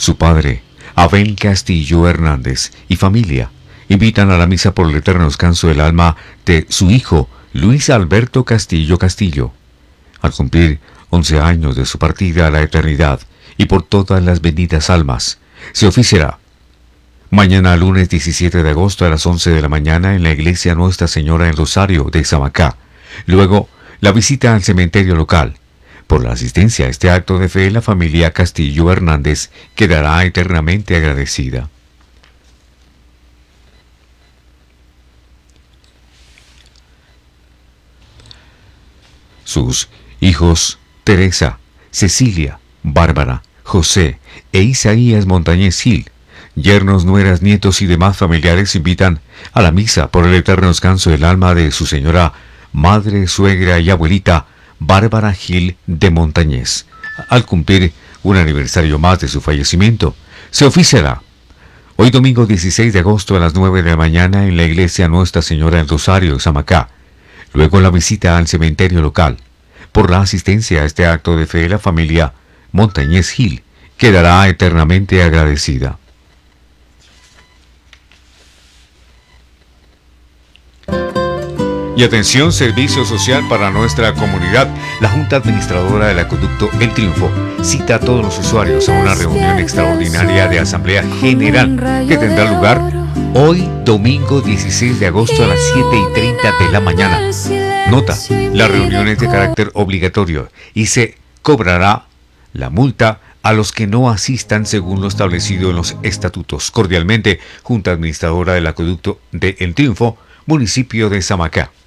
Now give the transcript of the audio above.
Su padre, Abel Castillo Hernández, y familia invitan a la misa por el eterno descanso del alma de su hijo, Luis Alberto Castillo Castillo, al cumplir 11 años de su partida a la eternidad, y por todas las benditas almas. Se oficiará mañana, lunes 17 de agosto a las 11 de la mañana en la iglesia Nuestra Señora del Rosario de Samacá. Luego, la visita al cementerio local. Por la asistencia a este acto de fe, la familia Castillo Hernández quedará eternamente agradecida. Sus hijos Teresa, Cecilia, Bárbara, José e Isaías Montañez Gil, yernos, nueras, nietos y demás familiares invitan a la misa por el eterno descanso del alma de su señora madre, suegra y abuelita Bárbara Gil de Montañez, al cumplir un aniversario más de su fallecimiento. Se oficiará hoy domingo 16 de agosto a las 9 de la mañana en la iglesia Nuestra Señora del Rosario de Samacá. Luego la visita al cementerio local. Por la asistencia a este acto de fe, la familia Montañez Gil quedará eternamente agradecida. Y atención, servicio social para nuestra comunidad. La Junta Administradora del Acueducto El Triunfo cita a todos los usuarios a una reunión extraordinaria de Asamblea General que tendrá lugar hoy domingo 16 de agosto a las 7:30 de la mañana. Nota, la reunión es de carácter obligatorio y se cobrará la multa a los que no asistan según lo establecido en los estatutos. Cordialmente, Junta Administradora del Acueducto de El Triunfo, municipio de Samacá.